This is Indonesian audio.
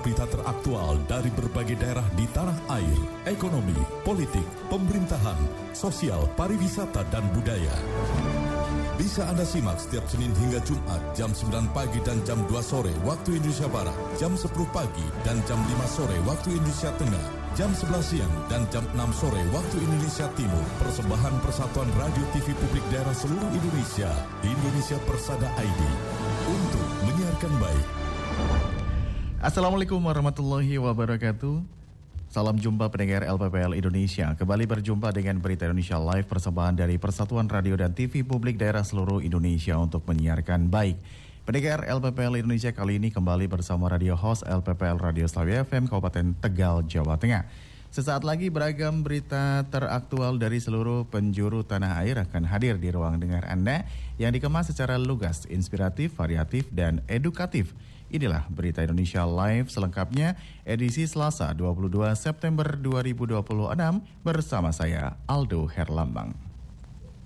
berita-berita teraktual dari berbagai daerah di tanah air, ekonomi, politik, pemerintahan, sosial, pariwisata, dan budaya. Bisa Anda simak setiap Senin hingga Jumat jam 9 pagi dan jam 2 sore waktu Indonesia Barat, jam 10 pagi dan jam 5 sore waktu Indonesia Tengah, jam 11 siang dan jam 6 sore waktu Indonesia Timur. Persembahan Persatuan Radio TV Publik Daerah seluruh Indonesia, Indonesia Persada ID, untuk menyiarkan baik. Assalamualaikum warahmatullahi wabarakatuh. Salam jumpa pendengar LPPL Indonesia. Kembali berjumpa dengan Berita Indonesia Live, persembahan dari Persatuan Radio dan TV Publik Daerah seluruh Indonesia untuk menyiarkan baik. Pendengar LPPL Indonesia kali ini kembali bersama radio host LPPL Radio Slawi FM Kabupaten Tegal, Jawa Tengah. Sesaat lagi beragam berita teraktual dari seluruh penjuru tanah air akan hadir di ruang dengar Anda yang dikemas secara lugas, inspiratif, variatif, dan edukatif. Inilah Berita Indonesia Live selengkapnya edisi Selasa 22 September 2026 bersama saya Aldo Herlambang.